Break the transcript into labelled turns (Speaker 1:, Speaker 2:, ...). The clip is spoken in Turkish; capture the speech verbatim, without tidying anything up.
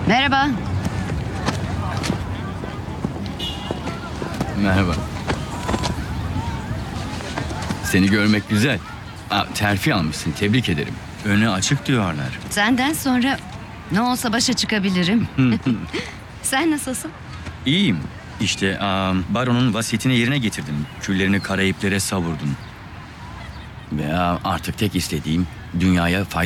Speaker 1: Merhaba.
Speaker 2: Merhaba. Seni görmek güzel. Aa, terfi almışsın, tebrik ederim. Önü açık diyorlar.
Speaker 1: Senden sonra ne olsa başa çıkabilirim. Sen nasılsın?
Speaker 2: İyiyim. İşte aa, baronun vasiyetini yerine getirdim. Küllerini Karayiplere savurdum. Ve aa, artık tek istediğim dünyaya fayda